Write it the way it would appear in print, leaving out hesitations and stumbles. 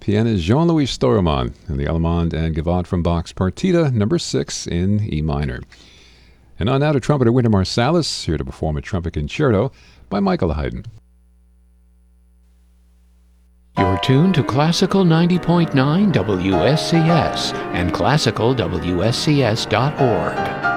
Pianist Jean-Louis Storuman and the Allemande and Gavotte from Bach's Partita number 6 in E minor. And on now to trumpeter Wynton Marsalis, here to perform a trumpet concerto by Michael Haydn. You're tuned to Classical 90.9 WSCS and classicalwscs.org.